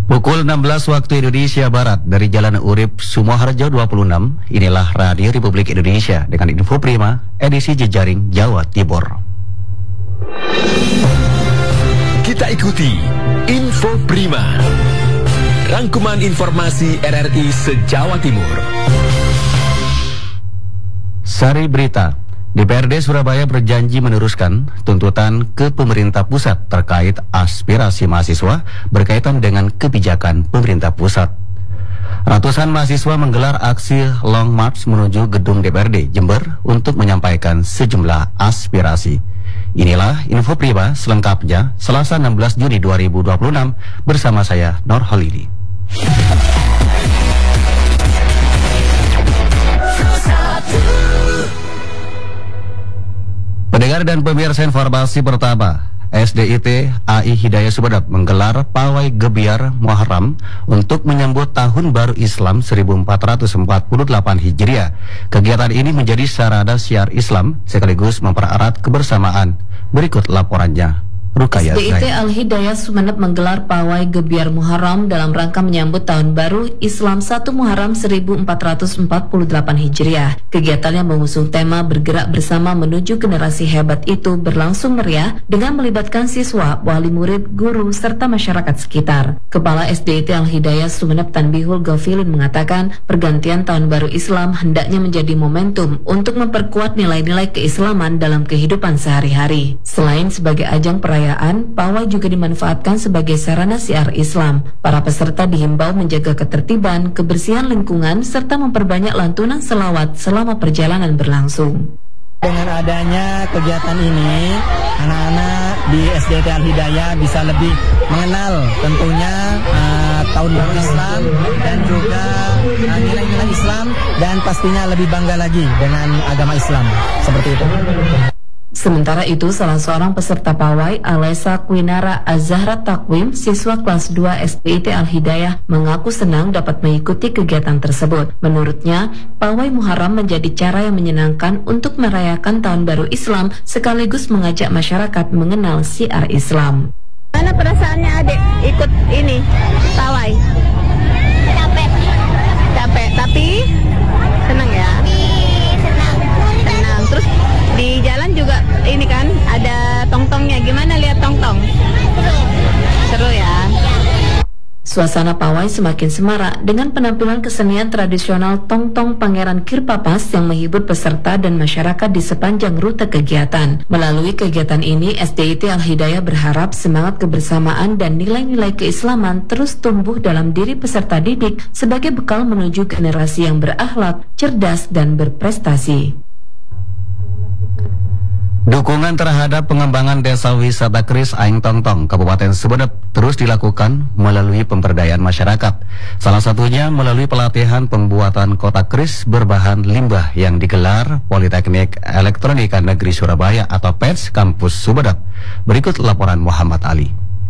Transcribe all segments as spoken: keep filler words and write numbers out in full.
Pukul enam belas waktu Indonesia Barat dari Jalan Urip Sumoharjo dua puluh enam, inilah Radio Republik Indonesia dengan Info Prima, edisi Jejaring Jawa Timur. Kita ikuti Info Prima, rangkuman informasi R R I se-Jawa Timur. Sari berita. D P R D Surabaya berjanji meneruskan tuntutan ke pemerintah pusat terkait aspirasi mahasiswa berkaitan dengan kebijakan pemerintah pusat. Ratusan mahasiswa menggelar aksi Long March menuju gedung D P R D Jember untuk menyampaikan sejumlah aspirasi. Inilah Info Prima selengkapnya Selasa enam belas Juni dua ribu dua puluh enam bersama saya Nur Holidi. Pendengar dan pemirsa informasi pertama, S D I T A I Hidayah Sumeneb menggelar pawai gebiar Muharram untuk menyambut Tahun Baru Islam seribu empat ratus empat puluh delapan Hijriah. Kegiatan ini menjadi sarana syiar Islam sekaligus mempererat kebersamaan. Berikut laporannya. S D I T Al-Hidayah Sumeneb menggelar pawai gebiar Muharram dalam rangka menyambut Tahun Baru Islam satu Muharram seribu empat ratus empat puluh delapan Hijriah. Kegiatan yang mengusung tema bergerak bersama menuju generasi hebat itu berlangsung meriah dengan melibatkan siswa, wali murid, guru, serta masyarakat sekitar. Kepala S D I T Al-Hidayah Sumeneb Tanbihul Gafilin mengatakan pergantian Tahun Baru Islam hendaknya menjadi momentum untuk memperkuat nilai-nilai keislaman dalam kehidupan sehari-hari. Selain sebagai ajang perayaan, pawai juga dimanfaatkan sebagai sarana syiar Islam. Para peserta dihimbau menjaga ketertiban, kebersihan lingkungan, serta memperbanyak lantunan selawat selama perjalanan berlangsung. Dengan adanya kegiatan ini, anak-anak di S D I T Al-Hidayah bisa lebih mengenal tentunya uh, Tahun Baru Islam dan juga uh, nilai-nilai Islam, dan pastinya lebih bangga lagi dengan agama Islam. Seperti itu. Sementara itu, salah seorang peserta pawai, Alesa Kwinara Azahra Takwim, siswa kelas dua S D I T Al-Hidayah, mengaku senang dapat mengikuti kegiatan tersebut. Menurutnya, pawai Muharram menjadi cara yang menyenangkan untuk merayakan Tahun Baru Islam sekaligus mengajak masyarakat mengenal syiar Islam. Mana perasaannya adik ikut ini, pawai? Capek. Capek, tapi senang ya? Senang. Senang, terus di jalan juga ini kan ada tong-tongnya. Gimana lihat tong-tong? Seru. Seru ya. Suasana pawai semakin semarak dengan penampilan kesenian tradisional tong-tong Pangeran Kirpapas yang menghibur peserta dan masyarakat di sepanjang rute kegiatan. Melalui kegiatan ini, S D I T Al-Hidayah berharap semangat kebersamaan dan nilai-nilai keislaman terus tumbuh dalam diri peserta didik sebagai bekal menuju generasi yang berakhlak, cerdas, dan berprestasi. Dukungan terhadap pengembangan desa wisata keris Aing Tong Tong, Kabupaten Sumeneb terus dilakukan melalui pemberdayaan masyarakat. Salah satunya melalui pelatihan pembuatan kotak keris berbahan limbah yang digelar Politeknik Elektronika Negeri Surabaya atau P E T S Kampus Sumeneb. Berikut laporan Muhammad Ali.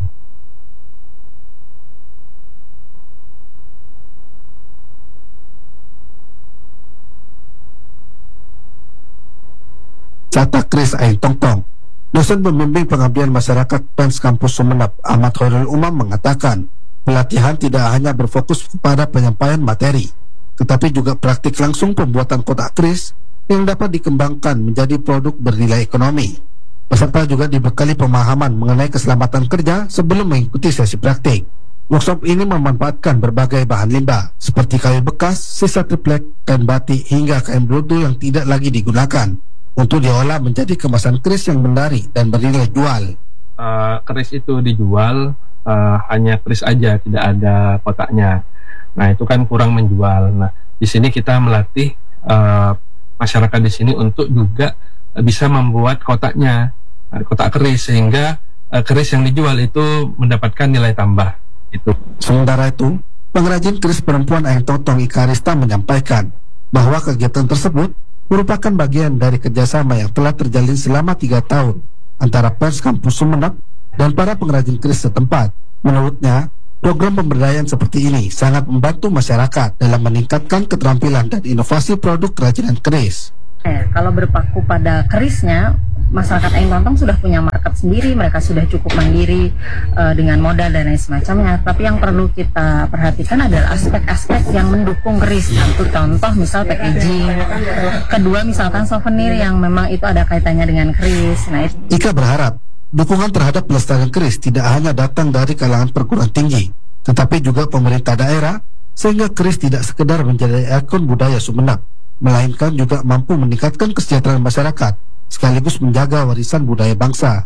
Kotak keris Aing Tong Tong. Dosen pembimbing pengabdian masyarakat P E N S Kampus Sumeneb, Ahmad Khairul Umam, mengatakan pelatihan tidak hanya berfokus kepada penyampaian materi, tetapi juga praktik langsung pembuatan kotak keris yang dapat dikembangkan menjadi produk bernilai ekonomi. Peserta juga dibekali pemahaman mengenai keselamatan kerja sebelum mengikuti sesi praktik. Workshop ini memanfaatkan berbagai bahan limbah seperti kayu bekas, sisa triplek, kain batik, hingga kain bludu yang tidak lagi digunakan untuk diolah menjadi kemasan keris yang menarik dan bernilai jual. Uh, keris itu dijual uh, hanya keris aja, tidak ada kotaknya. Nah, itu kan kurang menjual. Nah, di sini kita melatih uh, masyarakat di sini untuk juga uh, bisa membuat kotaknya, uh, kotak keris, sehingga uh, keris yang dijual itu mendapatkan nilai tambah. Itu. Sementara itu, pengrajin keris perempuan Aing Tong Tong Ika Rista menyampaikan bahwa kegiatan tersebut merupakan bagian dari kerjasama yang telah terjalin selama tiga tahun antara P E N S Kampus Sumeneb dan para pengrajin keris setempat. Menurutnya, program pemberdayaan seperti ini sangat membantu masyarakat dalam meningkatkan keterampilan dan inovasi produk kerajinan keris. Eh, kalau berpaku pada kerisnya, masyarakat Ain Tontong sudah punya market sendiri, mereka sudah cukup mandiri uh, dengan modal dan lain semacamnya. Tapi yang perlu kita perhatikan adalah aspek-aspek yang mendukung keris. Satu contoh misal packaging, kedua misalkan souvenir yang memang itu ada kaitannya dengan keris. Nah, itu. Ika berharap dukungan terhadap pelestarian keris tidak hanya datang dari kalangan perguruan tinggi, tetapi juga pemerintah daerah, sehingga keris tidak sekedar menjadi ikon budaya Sumeneb, melainkan juga mampu meningkatkan kesejahteraan masyarakat, sekaligus menjaga warisan budaya bangsa.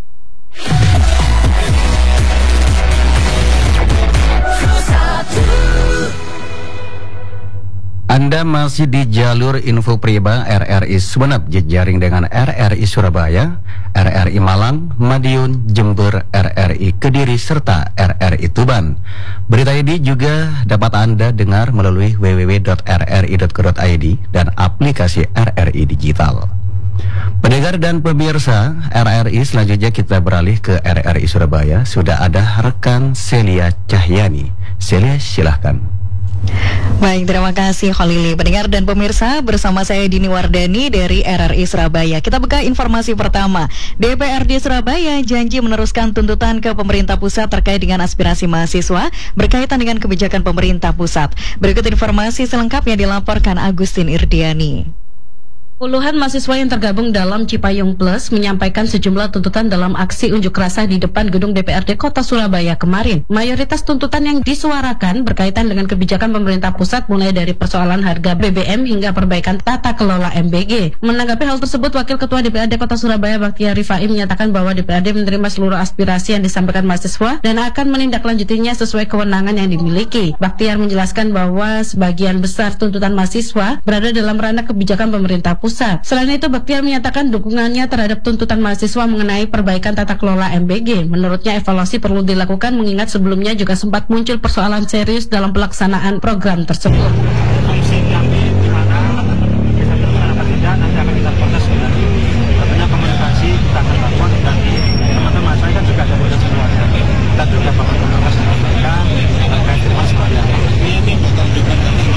Anda masih di jalur Info Prima R R I Sumeneb, jejaring dengan R R I Surabaya, R R I Malang, Madiun, Jember, R R I Kediri, serta R R I Tuban. Berita ini juga dapat Anda dengar melalui w w w titik r r i titik co titik i d dan aplikasi R R I Digital. Pendengar dan pemirsa R R I, selanjutnya kita beralih ke R R I Surabaya. Sudah ada rekan Celia Cahyani. Celia, silahkan. Baik, terima kasih Khalili. Pendengar dan pemirsa, bersama saya Dini Wardani dari R R I Surabaya. Kita buka informasi pertama. D P R D Surabaya janji meneruskan tuntutan ke pemerintah pusat terkait dengan aspirasi mahasiswa berkaitan dengan kebijakan pemerintah pusat. Berikut informasi selengkapnya dilaporkan Agustin Irdiani. Puluhan mahasiswa yang tergabung dalam Cipayung Plus menyampaikan sejumlah tuntutan dalam aksi unjuk rasa di depan gedung D P R D Kota Surabaya kemarin. Mayoritas tuntutan yang disuarakan berkaitan dengan kebijakan pemerintah pusat, mulai dari persoalan harga B B M hingga perbaikan tata kelola M B G. Menanggapi hal tersebut, Wakil Ketua D P R D Kota Surabaya Baktiar Rifai menyatakan bahwa D P R D menerima seluruh aspirasi yang disampaikan mahasiswa dan akan menindaklanjutinya sesuai kewenangan yang dimiliki. Baktiar menjelaskan bahwa sebagian besar tuntutan mahasiswa berada dalam ranah kebijakan pemerintah pusat. Selain itu, Baktiar menyatakan dukungannya terhadap tuntutan mahasiswa mengenai perbaikan tata kelola M B G. Menurutnya, evaluasi perlu dilakukan mengingat sebelumnya juga sempat muncul persoalan serius dalam pelaksanaan program tersebut. Fungsi kami di mana kita tentukan apa tidak, nanti akan kita proses kembali. Tentunya komunikasi kita akan lakukan dan teman-teman saya kan juga ada proses keluarga. Kita juga bakal komunikasi dengan mereka terkait dengan seperti apa. Ini menunjukkan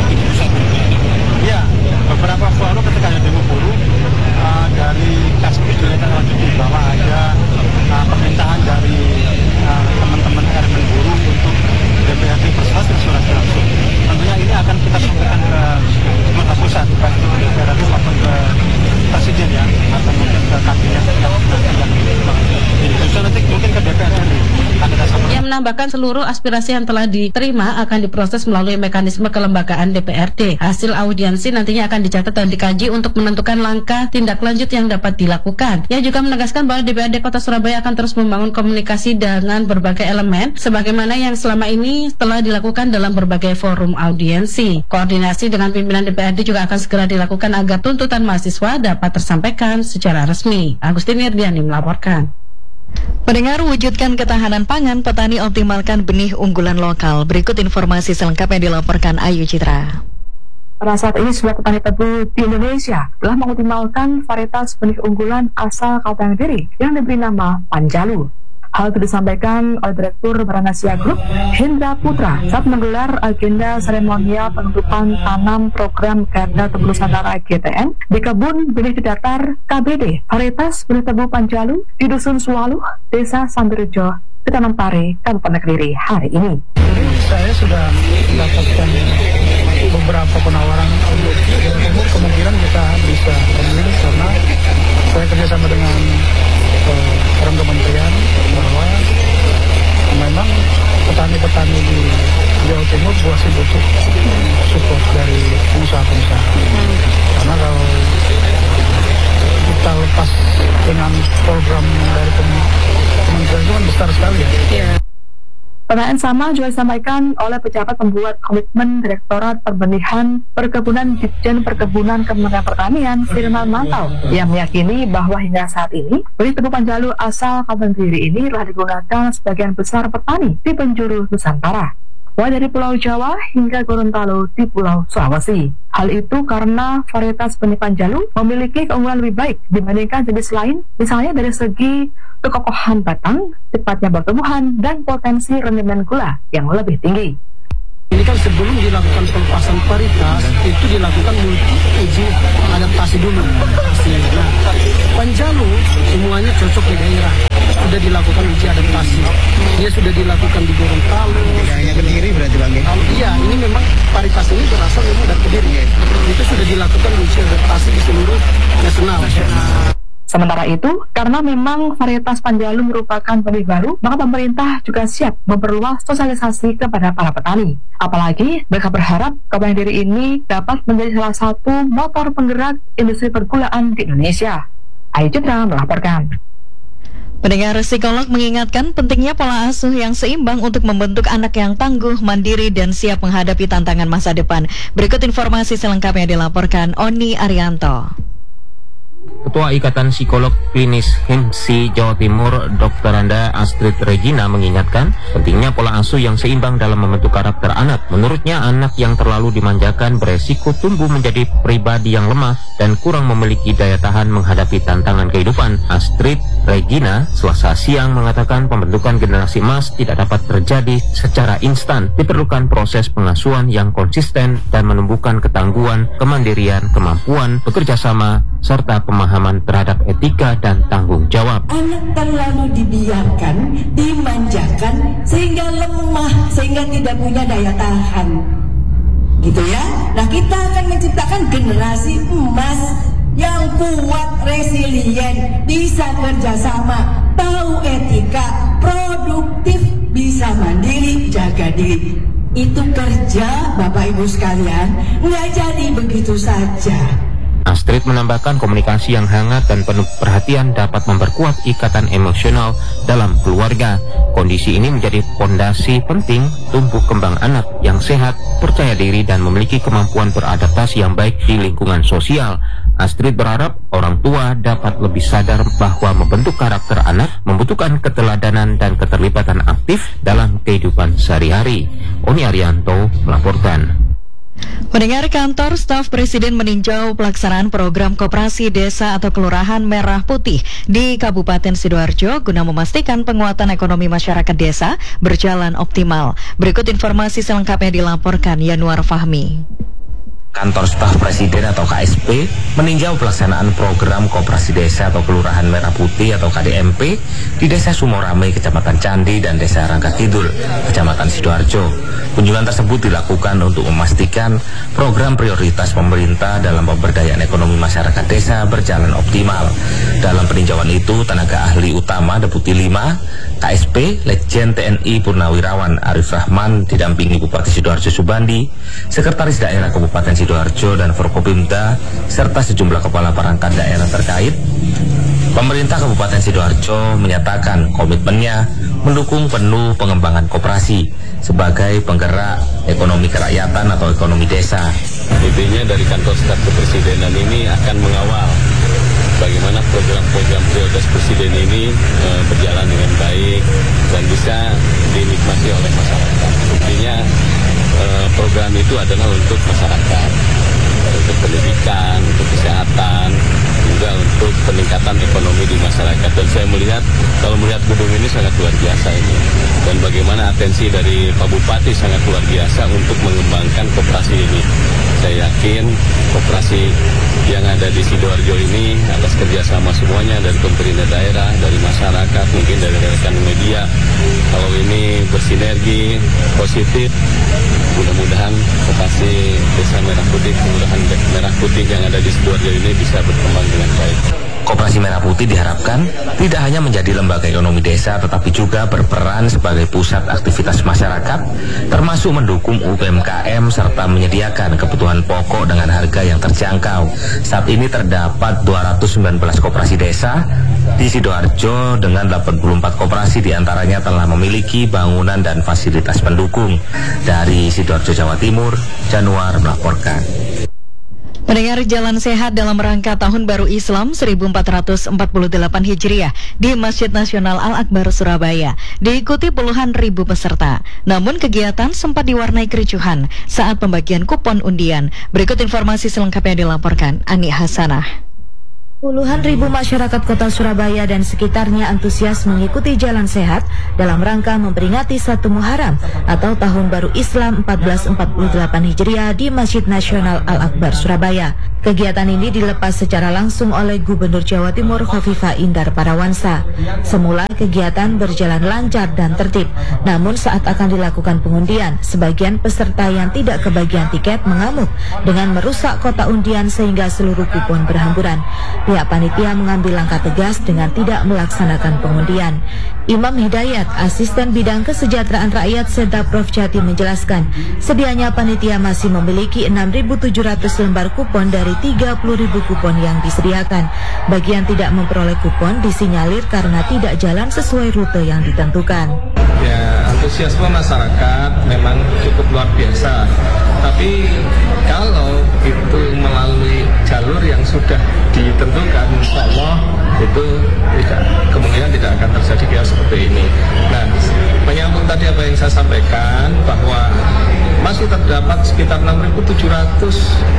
ya, beberapa forum ketika ada demo buruh uh, dari Kaspi juga kita lanjuti bahwa ada uh, permintaan dari uh, teman-teman elemen buruh untuk D P R D Persatuan dan surat langsung. Tentunya ini akan kita sampaikan ke pemerintah pusat, baik itu D P R D maupun ke presiden ya, atau mungkin ke kabinet yang nanti nanti mungkin ke D P R R I. Ia menambahkan seluruh aspirasi yang telah diterima akan diproses melalui mekanisme kelembagaan D P R D. Hasil audiensi nantinya akan dicatat dan dikaji untuk menentukan langkah tindak lanjut yang dapat dilakukan. Ia juga menegaskan bahwa D P R D Kota Surabaya akan terus membangun komunikasi dengan berbagai elemen, sebagaimana yang selama ini telah dilakukan dalam berbagai forum audiensi. Koordinasi dengan pimpinan D P R D juga akan segera dilakukan agar tuntutan mahasiswa dapat tersampaikan secara resmi. Agustin Irdiani melaporkan. Pendengar, wujudkan ketahanan pangan, petani optimalkan benih unggulan lokal. Berikut informasi selengkapnya dilaporkan Ayu Citra. Pada saat ini sebuah petani tebu di Indonesia telah mengoptimalkan varietas benih unggulan asal Kabupaten Kediri yang diberi nama Panjalu. Hal itu disampaikan oleh Direktur Baranasia Group, Hendra Putra, saat menggelar agenda seremonial penutupan tanam program Garda Tebu Nusantara G T N di kebun benih datar K B D varietas benih tebu Panjalu di Dusun Suwaluh, Desa Sambirejo, Kecamatan Pare, Kabupaten Kediri hari ini. Saya sudah mendapatkan beberapa penawaran untuk umur, kemungkinan kita bisa memilih karena saya kerjasama dengan uh, orang kementerian bahwa memang petani-petani di Jawa Timur masih butuh support dari pengusaha-pengusaha. Karena kalau kita lepas dengan program dari kementerian itu kan besar sekali ya. Yeah. Pertanyaan sama juga disampaikan oleh pejabat pembuat komitmen Direktorat Perbenihan Perkebunan Ditjen Perkebunan Kementerian Pertanian, Firman Mantau, yang meyakini bahwa hingga saat ini benih tebu Panjalu asal Kabupaten Kediri ini telah digunakan sebagian besar petani di penjuru Nusantara, mulai dari Pulau Jawa hingga Gorontalo di Pulau Sulawesi. Hal itu karena varietas benih Panjalu memiliki keunggulan lebih baik dibandingkan jenis lain, misalnya dari segi kekokohan batang, cepatnya pertumbuhan, dan potensi rendemen gula yang lebih tinggi. Ini kan sebelum dilakukan pelepasan paritas, itu dilakukan multi uji adaptasi dulu. Nah, Panjalu semuanya cocok di daerah. Sudah dilakukan uji adaptasi. Dia sudah dilakukan di Gorontalo. Tidak hanya Kediri berarti Bang? Iya, ini memang paritas ini berasal memang dari Kediri. Itu sudah dilakukan uji adaptasi di seluruh nasional. Sementara itu, karena memang varietas Panjalu merupakan benih baru, maka pemerintah juga siap memperluas sosialisasi kepada para petani. Apalagi mereka berharap Kabupaten Kediri ini dapat menjadi salah satu motor penggerak industri pergulaan di Indonesia. Ayu Citra melaporkan. Pendengar, psikolog mengingatkan pentingnya pola asuh yang seimbang untuk membentuk anak yang tangguh, mandiri, dan siap menghadapi tantangan masa depan. Berikut informasi selengkapnya dilaporkan Oni Arianto. Ketua Ikatan Psikolog Klinis Himsi Jawa Timur, Doktor Anda Astrid Regina mengingatkan pentingnya pola asuh yang seimbang dalam membentuk karakter anak. Menurutnya, anak yang terlalu dimanjakan beresiko tumbuh menjadi pribadi yang lemah dan kurang memiliki daya tahan menghadapi tantangan kehidupan. Astrid Regina Selasa siang mengatakan pembentukan generasi emas tidak dapat terjadi secara instan. Diperlukan proses pengasuhan yang konsisten dan menumbuhkan ketangguhan, kemandirian, kemampuan bekerja sama, serta pemahaman terhadap etika dan tanggung jawab. Anak terlalu dibiarkan, dimanjakan, sehingga lemah, sehingga tidak punya daya tahan. Gitu ya. Nah, kita akan menciptakan generasi emas yang kuat, resilient, bisa kerjasama, tahu etika, produktif, bisa mandiri, jaga diri. Itu kerja, Bapak Ibu sekalian, nggak jadi begitu saja. Astrid menambahkan komunikasi yang hangat dan penuh perhatian dapat memperkuat ikatan emosional dalam keluarga. Kondisi ini menjadi fondasi penting tumbuh kembang anak yang sehat, percaya diri, dan memiliki kemampuan beradaptasi yang baik di lingkungan sosial. Astrid berharap orang tua dapat lebih sadar bahwa membentuk karakter anak membutuhkan keteladanan dan keterlibatan aktif dalam kehidupan sehari-hari. Oni Arianto melaporkan. Pendengar, kantor staf Presiden meninjau pelaksanaan program Koperasi Desa atau Kelurahan Merah Putih di Kabupaten Sidoarjo guna memastikan penguatan ekonomi masyarakat desa berjalan optimal. Berikut informasi selengkapnya dilaporkan Yanuar Fahmi. Kantor Staf Presiden atau K S P meninjau pelaksanaan program Koperasi Desa atau Kelurahan Merah Putih atau K D M P di Desa Sumorame, Kecamatan Candi, dan Desa Rangka Kidul, Kecamatan Sidoarjo. Kunjungan tersebut dilakukan untuk memastikan program prioritas pemerintah dalam pemberdayaan ekonomi masyarakat desa berjalan optimal. Dalam peninjauan itu, tenaga ahli utama Deputi lima K S P Letjen T N I Purnawirawan Arif Rahman didampingi Bupati Sidoarjo Subandi, Sekretaris Daerah Kabupaten Sidoarjo dan Forkopimda, serta sejumlah kepala perangkat daerah terkait. Pemerintah Kabupaten Sidoarjo menyatakan komitmennya mendukung penuh pengembangan koperasi sebagai penggerak ekonomi kerakyatan atau ekonomi desa. Intinya dari kantor staf kepresidenan ini akan mengawal bagaimana program-program prioritas presiden ini e, berjalan dengan baik dan bisa dinikmati oleh masyarakat. Intinya e, program itu adalah untuk masyarakat, untuk pendidikan, untuk kesehatan, juga untuk peningkatan ekonomi di masyarakat. Dan saya melihat, kalau melihat gedung ini sangat luar biasa ini. Dan bagaimana atensi dari Pak Bupati sangat luar biasa untuk mengembangkan koperasi ini. Saya yakin koperasi yang ada di Sidoarjo ini atas kerjasama semuanya dari pemerintah daerah, dari masyarakat, mungkin dari rekan media. Kalau ini bersinergi positif, mudah-mudahan koperasi Desa Merah Putih, Kelurahan Merah Putih yang ada di Sidoarjo ini bisa berkembang dengan baik. Koperasi Merah Putih diharapkan tidak hanya menjadi lembaga ekonomi desa, tetapi juga berperan sebagai pusat aktivitas masyarakat, termasuk mendukung U M K M serta menyediakan kebutuhan pokok dengan harga yang terjangkau. Saat ini terdapat dua ratus sembilan belas koperasi desa di Sidoarjo dengan delapan puluh empat koperasi diantaranya telah memiliki bangunan dan fasilitas pendukung. Dari Sidoarjo, Jawa Timur, Januar melaporkan. Pendengar, jalan sehat dalam rangka Tahun Baru Islam seribu empat ratus empat puluh delapan Hijriah di Masjid Nasional Al-Akbar Surabaya diikuti puluhan ribu peserta. Namun kegiatan sempat diwarnai kericuhan saat pembagian kupon undian. Berikut informasi selengkapnya dilaporkan Ani Hasanah. Puluhan ribu masyarakat kota Surabaya dan sekitarnya antusias mengikuti jalan sehat dalam rangka memperingati satu Muharram atau Tahun Baru Islam seribu empat ratus empat puluh delapan Hijriah di Masjid Nasional Al-Akbar Surabaya. Kegiatan ini dilepas secara langsung oleh Gubernur Jawa Timur Khofifah Indar Parawansa. Semula kegiatan berjalan lancar dan tertib, namun saat akan dilakukan pengundian, sebagian peserta yang tidak kebagian tiket mengamuk dengan merusak kotak undian sehingga seluruh kupon berhamburan. Pihak panitia mengambil langkah tegas dengan tidak melaksanakan pengundian. Imam Hidayat, Asisten Bidang Kesejahteraan Rakyat Senta Prof Jatim menjelaskan, sedianya panitia masih memiliki enam ribu tujuh ratus lembar kupon dari tiga puluh ribu kupon yang disediakan. Bagi yang tidak memperoleh kupon disinyalir karena tidak jalan sesuai rute yang ditentukan. Ya, antusiasme masyarakat memang cukup luar biasa. Tapi kalau itu melalui jalur yang sudah ditentukan, insya Allah itu tidak, kemungkinan tidak akan terjadi chaos seperti ini. Nah, menyambung tadi apa yang saya sampaikan bahwa masih terdapat sekitar enam ribu tujuh ratus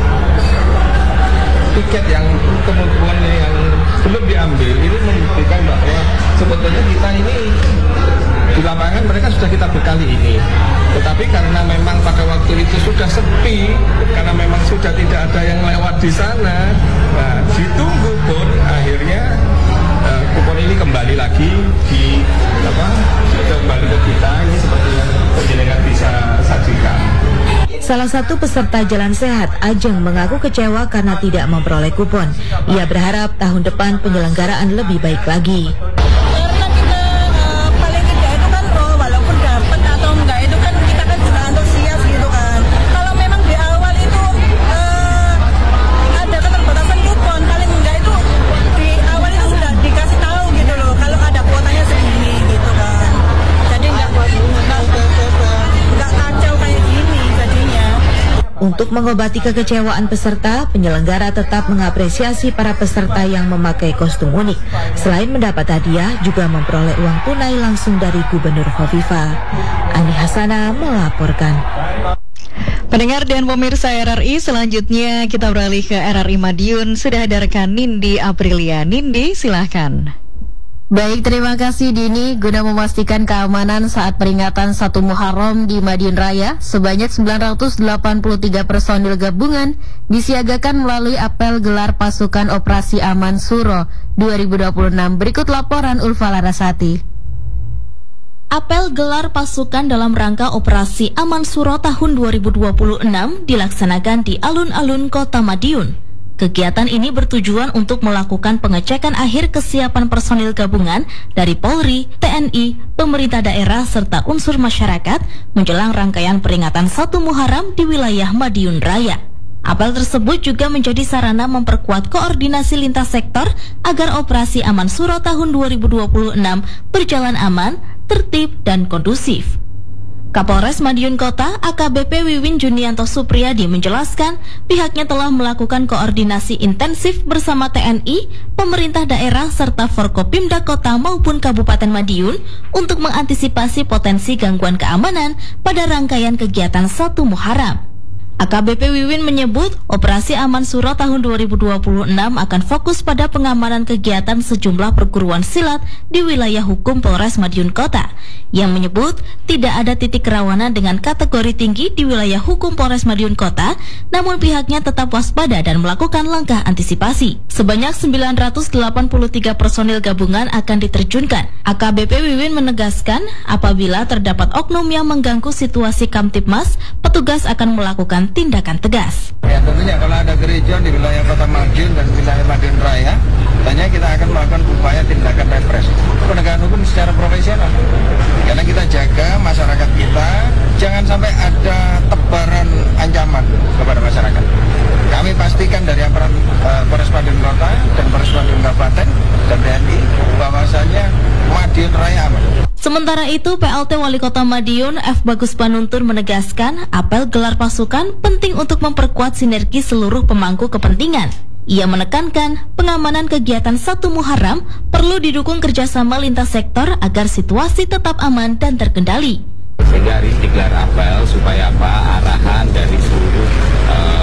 tiket yang kemudian yang belum diambil. Ini membuktikan bahwa sebetulnya kita ini di lapangan mereka sudah kita bekali ini, tetapi karena memang pada waktu itu sudah sepi, karena memang sudah tidak ada yang lewat di sana, nah ditunggu pun akhirnya uh, kupon ini kembali lagi di apa kembali ke kita. Ini seperti yang penjenengan bisa saksikan. Salah satu peserta Jalan Sehat, Ajeng, mengaku kecewa karena tidak memperoleh kupon. Ia berharap tahun depan penyelenggaraan lebih baik lagi. Untuk mengobati kekecewaan peserta, penyelenggara tetap mengapresiasi para peserta yang memakai kostum unik. Selain mendapat hadiah, juga memperoleh uang tunai langsung dari Gubernur Khofifah. Ani Hasana melaporkan. Pendengar dan pemirsa R R I, selanjutnya kita beralih ke R R I Madiun. Sudah ada rekan Nindi Aprilia. Nindi, silahkan. Baik, terima kasih Dini. Guna memastikan keamanan saat peringatan satu Muharram di Madiun Raya, sebanyak sembilan ratus delapan puluh tiga personil gabungan disiagakan melalui apel gelar pasukan Operasi Aman Suro dua ribu dua puluh enam. Berikut laporan Ulfa Larasati. Apel gelar pasukan dalam rangka Operasi Aman Suro tahun dua ribu dua puluh enam dilaksanakan di alun-alun Kota Madiun. Kegiatan ini bertujuan untuk melakukan pengecekan akhir kesiapan personil gabungan dari Polri, T N I, pemerintah daerah, serta unsur masyarakat menjelang rangkaian peringatan satu Muharram di wilayah Madiun Raya. Apel tersebut juga menjadi sarana memperkuat koordinasi lintas sektor agar Operasi Aman Suro tahun dua ribu dua puluh enam berjalan aman, tertib, dan kondusif. Kapolres Madiun Kota A K B P Wiwin Junianto Supriyadi menjelaskan pihaknya telah melakukan koordinasi intensif bersama T N I, pemerintah daerah, serta Forkopimda Kota maupun Kabupaten Madiun untuk mengantisipasi potensi gangguan keamanan pada rangkaian kegiatan satu Muharram. A K B P Wiwin menyebut Operasi Aman Suro tahun dua ribu dua puluh enam akan fokus pada pengamanan kegiatan sejumlah perguruan silat di wilayah hukum Polres Madiun Kota, yang menyebut tidak ada titik kerawanan dengan kategori tinggi di wilayah hukum Polres Madiun Kota, namun pihaknya tetap waspada dan melakukan langkah antisipasi. Sebanyak sembilan ratus delapan puluh tiga personil gabungan akan diterjunkan. A K B P Wiwin menegaskan apabila terdapat oknum yang mengganggu situasi Kamtipmas, petugas akan melakukan tindakan tegas. Ya, tentunya kalau ada gereja di wilayah Kota Madiun dan wilayah Madiun Raya, tentunya kita akan melakukan upaya tindakan represi, penegakan hukum secara profesional. Karena kita jaga masyarakat kita, jangan sampai ada tebaran ancaman kepada masyarakat. Kami pastikan dari aparat uh, Polres Madiun Kota dan Polres Madiun Kabupaten dan T N I bahwasanya Madiun Raya aman. Sementara itu, P L T Wali Kota Madiun F. Bagus Panuntun menegaskan apel gelar pasukan penting untuk memperkuat sinergi seluruh pemangku kepentingan. Ia menekankan pengamanan kegiatan satu Muharram perlu didukung kerjasama lintas sektor agar situasi tetap aman dan terkendali. Sehingga hari ini digelar apel supaya apa arahan dari seluruh uh, pemangku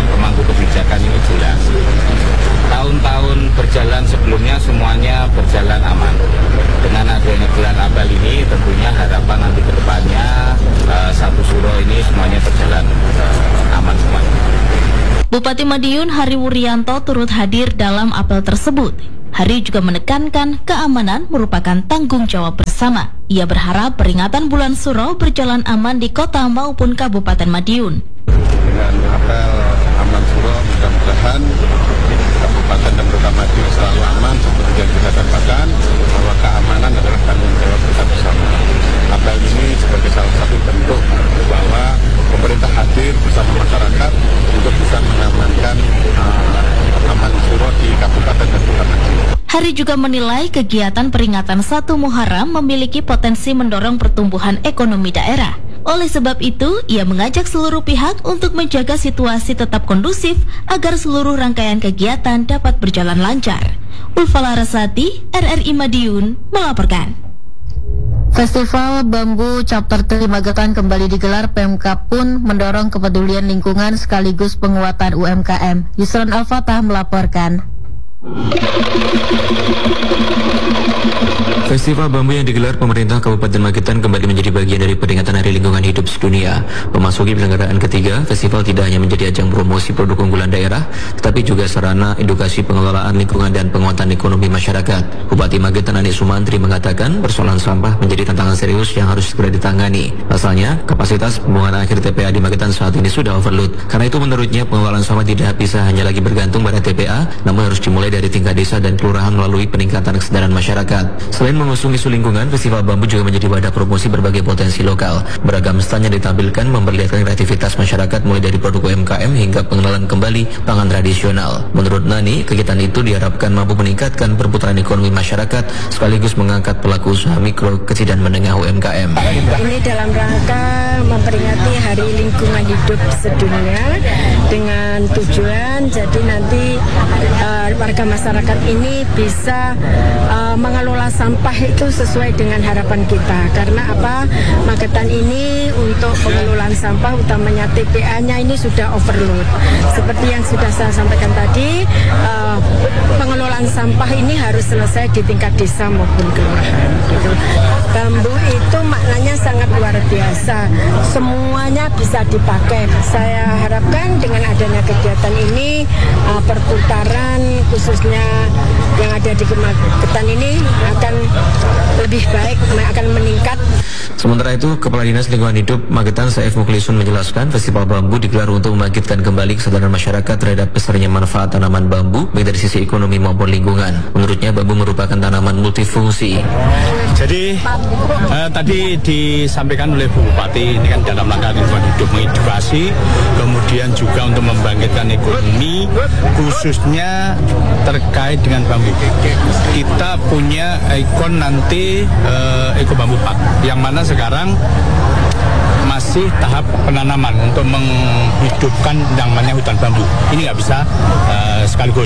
kebijakan ini jelas. Tahun-tahun berjalan sebelumnya semuanya berjalan aman. Dengan adanya gelar apel ini tentunya harapan nanti ke depannya uh, satu suro ini semuanya berjalan uh, aman semuanya. Bupati Madiun Hari Wuryanto turut hadir dalam apel tersebut. Hari juga menekankan keamanan merupakan tanggung jawab bersama. Ia berharap peringatan Bulan Suro berjalan aman di kota maupun Kabupaten Madiun. Dengan apel Aman Suro, mudah-mudahan Kabupaten dan Kota Madiun selalu aman seperti yang kita katakan bahwa keamanan adalah tanggung jawab kita bersama. Apel ini sebagai salah satu bentuk bahwa pemerintah hadir bersama masyarakat untuk bisa mengamankan uh, Aman Suro di Kabupaten dan Kota Madiun. Hari juga menilai kegiatan peringatan satu Muharram memiliki potensi mendorong pertumbuhan ekonomi daerah. Oleh sebab itu, ia mengajak seluruh pihak untuk menjaga situasi tetap kondusif agar seluruh rangkaian kegiatan dapat berjalan lancar. Ulfa Larasati, R R I Madiun, melaporkan. Festival Bambu Chapter tiga Magetan kembali digelar. Pemkab pun mendorong kepedulian lingkungan sekaligus penguatan U M K M. Yusron Al-Fatah melaporkan. Festival Bambu yang digelar pemerintah Kabupaten Magetan kembali menjadi bagian dari peringatan Hari Lingkungan Hidup Sedunia. Memasuki penyelenggaraan ketiga, festival tidak hanya menjadi ajang promosi produk unggulan daerah, tetapi juga sarana edukasi pengelolaan lingkungan dan penguatan ekonomi masyarakat. Bupati Magetan Anies Sumantri mengatakan persoalan sampah menjadi tantangan serius yang harus segera ditangani. Pasalnya, kapasitas pembuangan akhir T P A di Magetan saat ini sudah overload. Karena itu menurutnya pengelolaan sampah tidak bisa hanya lagi bergantung pada T P A, namun harus dimulai dari tingkat desa dan kelurahan melalui peningkatan kesadaran masyarakat. Selain mengusung isu lingkungan, Festival Bambu juga menjadi wadah promosi berbagai potensi lokal. Beragam stand yang ditampilkan memperlihatkan kreativitas masyarakat mulai dari produk U M K M hingga pengenalan kembali pangan tradisional. Menurut Nani, kegiatan itu diharapkan mampu meningkatkan perputaran ekonomi masyarakat sekaligus mengangkat pelaku usaha mikro, kecil dan menengah U M K M. Ini dalam rangka memperingati Hari Lingkungan Hidup Sedunia dengan tujuan jadi nanti uh, warga masyarakat ini bisa uh, mengelola sampah itu sesuai dengan harapan kita. Karena apa? Magetan ini untuk pengelolaan sampah utamanya T P A-nya ini sudah overload. Seperti yang sudah saya sampaikan tadi, uh, pengelolaan sampah ini harus selesai di tingkat desa maupun kelurahan. Gitu. Bambu itu maknanya sangat luar biasa. Semuanya bisa dipakai. Saya harapkan dengan adanya kegiatan ini uh, perputaran khususnya yang ada di Magetan ini akan lebih baik, akan meningkat. Sementara itu, Kepala Dinas Lingkungan Hidup Magetan Saif Mukhlisun menjelaskan Festival Bambu digelar untuk membangkitkan kembali kesadaran masyarakat terhadap besarnya manfaat tanaman bambu baik dari sisi ekonomi maupun lingkungan. Menurutnya bambu merupakan tanaman multifungsi. Jadi eh, tadi disampaikan oleh Bu Bupati ini kan dalam rangka lingkungan hidup mengedukasi, kemudian juga untuk membangkitkan ekonomi khususnya terkait dengan bambu. Kita punya ikon nanti eh, Eko Bambu Park yang mana sekarang masih tahap penanaman untuk menghidupkan yang namanya hutan bambu. Ini nggak bisa uh, sekaligus.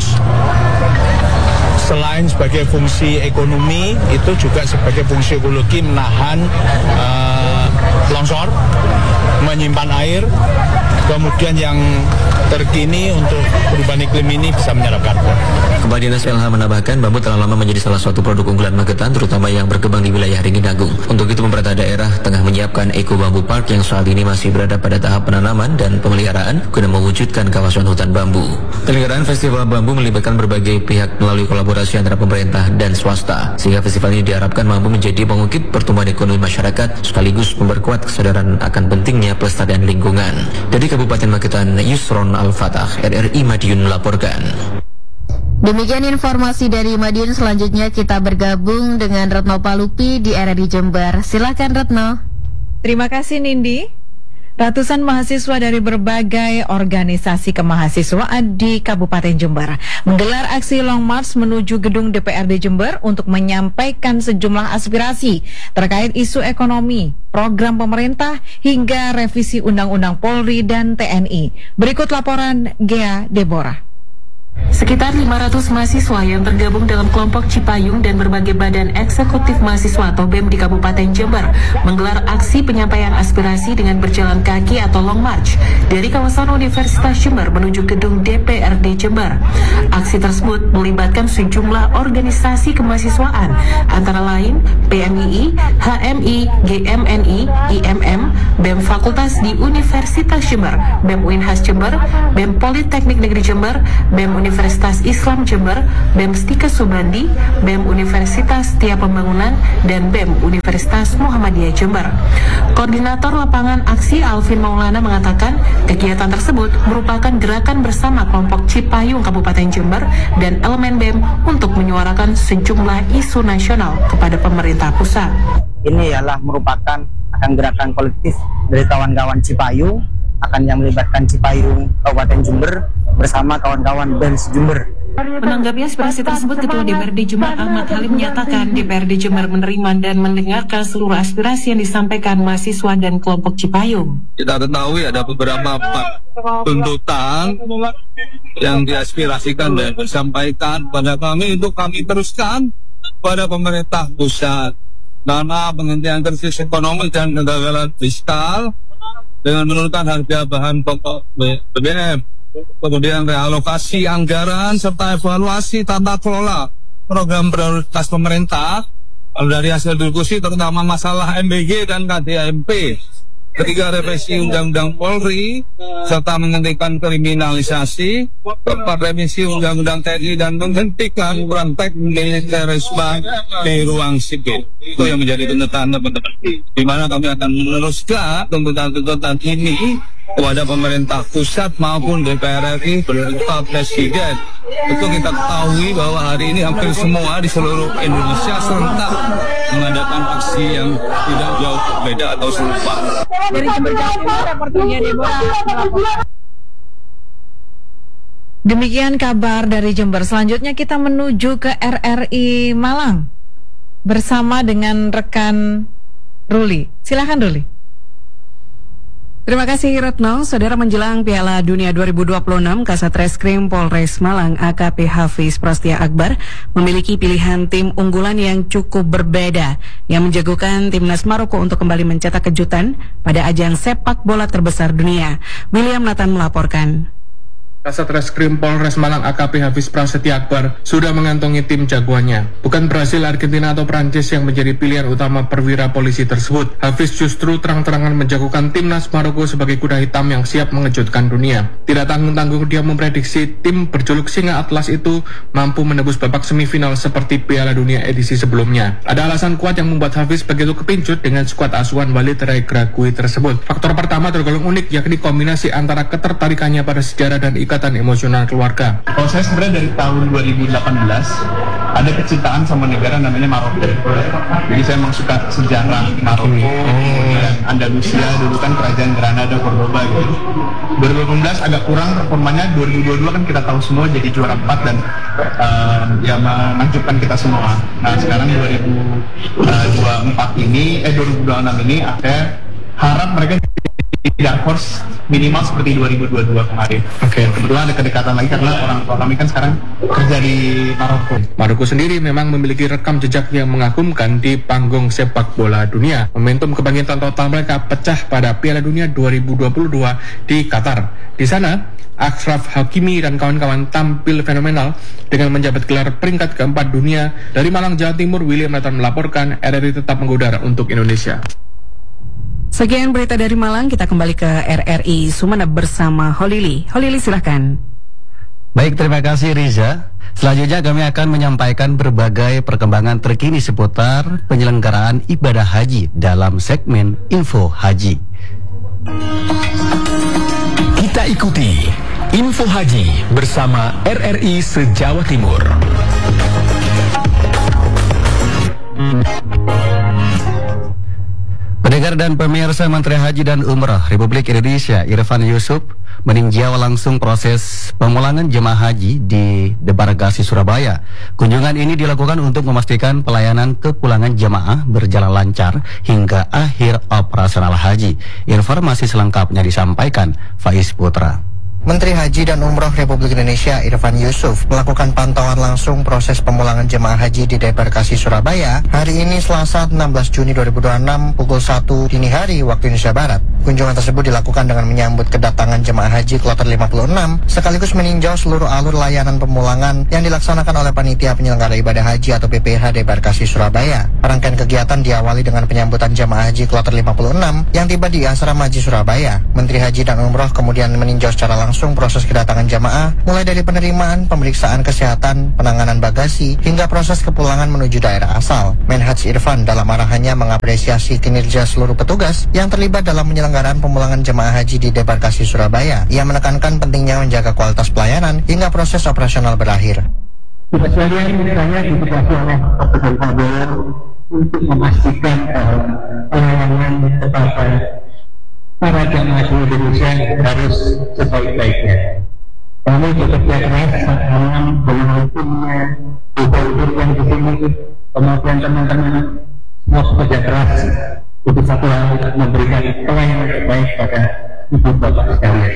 Selain sebagai fungsi ekonomi, itu juga sebagai fungsi ekologi menahan uh, longsor, menyimpan air, kemudian yang terkini untuk perubahan iklim ini bisa menyerap karbon. Kepala Dinas L H menambahkan bambu telah lama menjadi salah satu produk unggulan Magetan, terutama yang berkembang di wilayah Ringinagung. Untuk itu pemerintah daerah tengah menyiapkan Eko Bambu Park yang saat ini masih berada pada tahap penanaman dan pemeliharaan guna mewujudkan kawasan hutan bambu. Penyelenggaraan Festival Bambu melibatkan berbagai pihak melalui kolaborasi antara pemerintah dan swasta, sehingga festival ini diharapkan mampu menjadi pengukit pertumbuhan ekonomi masyarakat sekaligus memperkuat kesadaran akan pentingnya pelestarian lingkungan. Dari Kabupaten Magetan, Yusron Al-Fatah, R R I Madiun melaporkan. Demikian informasi dari Madiun. Selanjutnya kita bergabung dengan Retno Palupi di R R I Jember. Silakan Retno. Terima kasih Nindi. Ratusan mahasiswa dari berbagai organisasi kemahasiswaan di Kabupaten Jember menggelar aksi Long March menuju gedung D P R D Jember untuk menyampaikan sejumlah aspirasi terkait isu ekonomi, program pemerintah, hingga revisi Undang-Undang Polri dan T N I. Berikut laporan Gea Deborah. Sekitar lima ratus mahasiswa yang tergabung dalam kelompok Cipayung dan berbagai badan eksekutif mahasiswa atau B E M di Kabupaten Jember menggelar aksi penyampaian aspirasi dengan berjalan kaki atau long march dari kawasan Universitas Jember menuju gedung D P R D Jember. Aksi tersebut melibatkan sejumlah organisasi kemahasiswaan antara lain P M I I, H M I, G M N I, I M M, B E M Fakultas di Universitas Jember, B E M U I N H A S Jember, B E M Politeknik Negeri Jember, B E M Universitas Islam Jember, B E M Stika Subandi, B E M Universitas Setia Pembangunan, dan B E M Universitas Muhammadiyah Jember. Koordinator lapangan aksi Alvin Maulana mengatakan kegiatan tersebut merupakan gerakan bersama kelompok Cipayung Kabupaten Jember dan elemen B E M untuk menyuarakan sejumlah isu nasional kepada pemerintah pusat. Ini ialah merupakan akan gerakan kolektif dari kawan-kawan Cipayung, akan yang melibatkan Cipayung Kabupaten Jember bersama kawan-kawan B E M Jember. Menanggapi aspirasi tersebut, Ketua D P R D Jember Ahmad Halim menyatakan D P R D Jember menerima dan mendengarkan seluruh aspirasi yang disampaikan mahasiswa dan kelompok Cipayung. Kita ketahui ada beberapa tuntutan yang diaspirasikan dan disampaikan pada kami untuk kami teruskan pada pemerintah pusat. Karena penghentian krisis ekonomi dan kegagalan fiskal dengan menurunkan harga bahan pokok B B M, kemudian realokasi anggaran serta evaluasi tata kelola program prioritas pemerintah dari hasil diskusi terutama masalah M B G dan K D M P. Ketiga, revisi Undang-Undang Polri serta menghentikan kriminalisasi, keempat, revisi Undang-Undang T N I dan menghentikan praktek militerisme di ruang sipil. Itu yang menjadi tuntutan teman-teman. Di mana kami akan meneruskan tuntutan-tuntutan ini kepada pemerintah pusat maupun D P R R I beserta Presiden. Itu kita ketahui bahwa hari ini hampir semua di seluruh Indonesia serentak mengadakan aksi yang tidak jauh berbeda atau serupa. Dari Jember Jawa Timur, reporternya Deborah. Demikian kabar dari Jember. Selanjutnya kita menuju ke R R I Malang bersama dengan rekan Ruli. Silakan Ruli. Terima kasih Retno. Saudara, menjelang Piala Dunia dua ribu dua puluh enam, Kasat Reskrim Polres Malang A K P Hafiz Prasetya Akbar memiliki pilihan tim unggulan yang cukup berbeda yang menjagokan timnas Maroko untuk kembali mencetak kejutan pada ajang sepak bola terbesar dunia. William Nathan melaporkan. Kasat Reskrim Polres Malang A K P Hafiz Prasetya Akbar sudah mengantongi tim jagoannya. Bukan Brasil, Argentina atau Prancis yang menjadi pilihan utama perwira polisi tersebut. Hafiz justru terang-terangan menjagokan timnas Maroko sebagai kuda hitam yang siap mengejutkan dunia. Tidak tanggung-tanggung dia memprediksi tim berjuluk Singa Atlas itu mampu menembus babak semifinal seperti Piala Dunia edisi sebelumnya. Ada alasan kuat yang membuat Hafiz begitu kepincut dengan skuad asuhan Walid Regragui tersebut. Faktor pertama tergolong unik, yakni kombinasi antara ketertarikannya pada sejarah dan ikatan emosional keluarga. Kalau saya sebenarnya dari tahun dua ribu delapan belas ada kecintaan sama negara namanya Maroko. Jadi saya memang suka sejarah Maroko, dan Andalusia dulu kan kerajaan Granada, Cordoba gitu. dua ribu delapan belas agak kurang performanya. Dua ribu dua puluh dua kan kita tahu semua jadi juara empat dan uh, ya menakjubkan kita semua. Nah sekarang dua ribu dua puluh empat ini, eh dua ribu dua puluh enam ini saya harap mereka dark horse minimal seperti dua ribu dua puluh dua kemarin. Oke. Okay. Kebetulan ada kedekatan lagi karena orang tua kami kan sekarang kerja di Maroko. Maroko sendiri memang memiliki rekam jejak yang mengagumkan di panggung sepak bola dunia. Momentum kebangkitan total mereka pecah pada Piala Dunia dua ribu dua puluh dua di Qatar. Di sana, Achraf Hakimi dan kawan-kawan tampil fenomenal dengan menjabat gelar peringkat keempat dunia. Dari Malang, Jawa Timur, William Nathan melaporkan. R R I tetap mengudara untuk Indonesia. Sekian berita dari Malang, kita kembali ke R R I Sumeneb bersama Holili. Holili, silahkan. Baik, terima kasih Riza. Selanjutnya kami akan menyampaikan berbagai perkembangan terkini seputar penyelenggaraan ibadah haji dalam segmen Info Haji. Kita ikuti Info Haji bersama R R I se-Jawa Timur. Pendengar dan pemirsa, Menteri Haji dan Umrah Republik Indonesia Irfan Yusuf meninjau langsung proses pemulangan jemaah haji di Debarkasi Surabaya. Kunjungan ini dilakukan untuk memastikan pelayanan kepulangan jemaah berjalan lancar hingga akhir operasional haji. Informasi selengkapnya disampaikan Faiz Putra. Menteri Haji dan Umroh Republik Indonesia Irfan Yusuf melakukan pantauan langsung proses pemulangan jemaah haji di Debarkasi Surabaya hari ini Selasa enam belas Juni dua ribu dua puluh enam pukul satu dini hari waktu Indonesia Barat. Kunjungan tersebut dilakukan dengan menyambut kedatangan jemaah haji kloter lima puluh enam sekaligus meninjau seluruh alur layanan pemulangan yang dilaksanakan oleh Panitia Penyelenggara Ibadah Haji atau P P H Debarkasi Surabaya. Rangkaian kegiatan diawali dengan penyambutan jemaah haji kloter lima puluh enam yang tiba di Asrama Haji Surabaya. Menteri Haji dan Umroh kemudian meninjau secara langsung proses kedatangan jemaah mulai dari penerimaan, pemeriksaan kesehatan, penanganan bagasi, hingga proses kepulangan menuju daerah asal. Menhaj Irfan dalam arahannya mengapresiasi kinerja seluruh petugas yang terlibat dalam penyelenggaraan pemulangan jemaah haji di Debarkasi Surabaya. Ia menekankan pentingnya menjaga kualitas pelayanan hingga proses operasional berakhir. Kita sekalian misalnya ditugaskan oleh petugas untuk memastikan pelayanan kepada para jemaah haji Indonesia harus sebaik-baiknya. Kami bekerja keras dalam menghukumnya, ibu-ibu yang di sini, kemudian teman-teman semua bekerja keras untuk satu hal untuk memberikan pelayanan terbaik pada ibu bapak sekalian.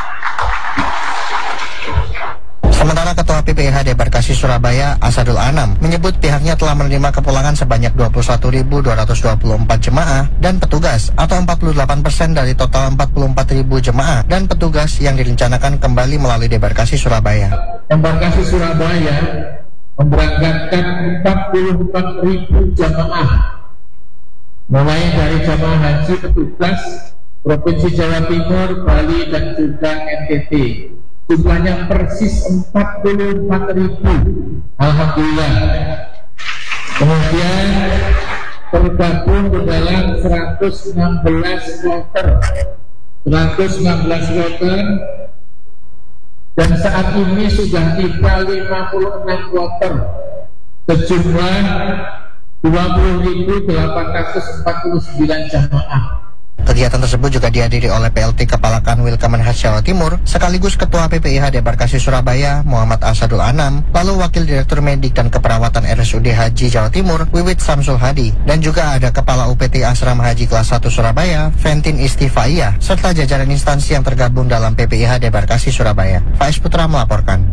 Sementara Ketua P P H Debarkasi Surabaya Asadul Anam menyebut pihaknya telah menerima kepulangan sebanyak dua puluh satu ribu dua ratus dua puluh empat jemaah dan petugas atau empat puluh delapan persen dari total empat puluh empat ribu jemaah dan petugas yang direncanakan kembali melalui Debarkasi Surabaya. Debarkasi Surabaya memberangkatkan empat puluh empat ribu jemaah mulai dari jemaah haji petugas Provinsi Jawa Timur, Bali dan juga N T T. Jumlahnya persis empat puluh empat ribu. Alhamdulillah. Kemudian tergabung di dalam seratus enam belas kloter. seratus enam belas kloter. Dan saat ini sudah tiba lima puluh enam kloter. Sejumlah dua puluh ribu delapan ratus empat puluh sembilan jamaah. Kegiatan tersebut juga dihadiri oleh P L T Kepala Kanwil Kemenhaj Jawa Timur, sekaligus Ketua P P I H Debarkasi Surabaya Muhammad Asadul Anam, lalu Wakil Direktur Medik dan Keperawatan R S U D Haji Jawa Timur Wiwit Samsul Hadi, dan juga ada Kepala U P T Asrama Haji Kelas satu Surabaya Ventin Istifaiyah, serta jajaran instansi yang tergabung dalam P P I H Debarkasi Surabaya. Faiz Putra melaporkan.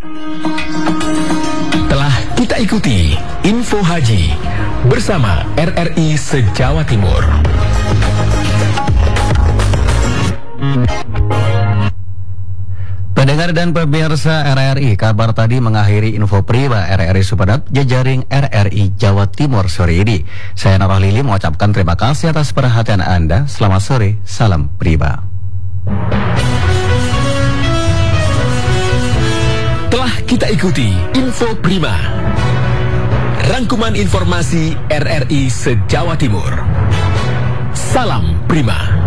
Telah kita ikuti Info Haji bersama R R I se-Jawa Timur. Pendengar dan pemirsa R R I, kabar tadi mengakhiri info Priba R R I Supadat jejaring R R I Jawa Timur sore ini. Saya Narah Lili mengucapkan terima kasih atas perhatian Anda. Selamat sore, salam Priba. Telah kita ikuti info Prima, rangkuman informasi R R I se-Jawa Timur. Salam Prima.